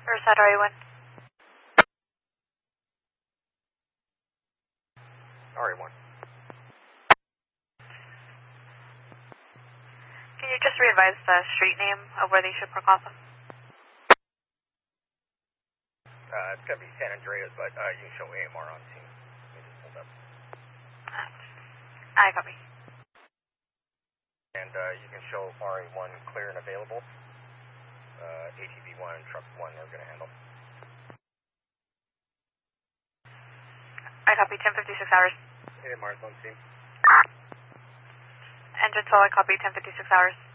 Riverside RE1. RE1. Can you just re-advise the street name of where they should park off of? It's going to be San Andreas, but you can show AMR on scene. Let me just pull up. I copy. And you can show RE1 clear and available. ATV 1 and truck 1 are going to handle. I copy, 10:56 hours. AMR's on scene. Engine Sol, I copy, 10:56 hours.